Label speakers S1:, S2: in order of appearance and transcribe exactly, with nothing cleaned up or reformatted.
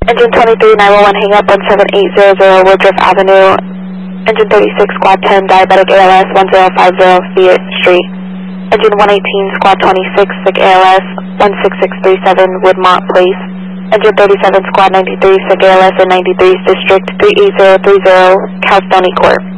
S1: Engine twenty-three, nine one one, hang up one seven eight zero zero Woodruff Avenue. Engine thirty-six, squad ten, diabetic A L S one zero five zero Fayette Street. Engine one eighteen, squad twenty-six, sick A L S one six six three seven Woodmont Place. Engine thirty-seven, squad ninety-three, sick A L S in ninety-three's District three eight zero three zero Castoni Court.